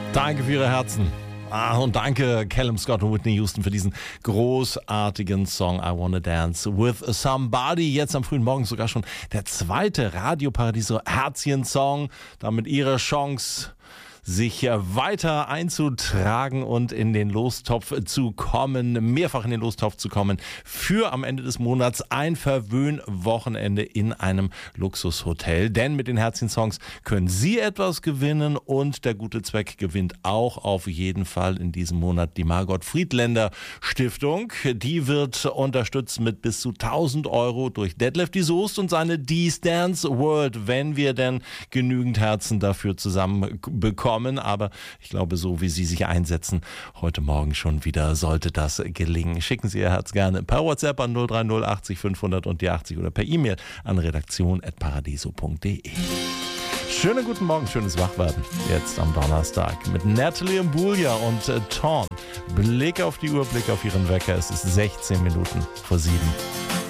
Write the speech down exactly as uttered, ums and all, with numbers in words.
Danke für Ihre Herzen. Ah, und danke Callum Scott und Whitney Houston für diesen großartigen Song I Wanna Dance with Somebody. Jetzt am frühen Morgen sogar schon der zweite Radio Paradiso Herzchen-Song. Damit Ihre Chance, sich weiter einzutragen und in den Lostopf zu kommen, mehrfach in den Lostopf zu kommen, für am Ende des Monats ein Verwöhnwochenende in einem Luxushotel. Denn mit den Herzchen-Songs können Sie etwas gewinnen und der gute Zweck gewinnt auch auf jeden Fall in diesem Monat die Margot Friedländer Stiftung. Die wird unterstützt mit bis zu tausend Euro durch Detlef die Soest und seine D's Dance World, wenn wir denn genügend Herzen dafür zusammen bekommen. Aber ich glaube, so wie Sie sich einsetzen, heute Morgen schon wieder sollte das gelingen. Schicken Sie Ihr Herz gerne per WhatsApp an null drei null achtzig fünfhundert und die achtzig oder per E-Mail an redaktion at paradiso punkt de. Schönen guten Morgen, schönes Wachwerden. Jetzt am Donnerstag mit Natalie Imbruglia und äh, Torn. Blick auf die Uhr, Blick auf Ihren Wecker. Es ist sechzehn Minuten vor sieben.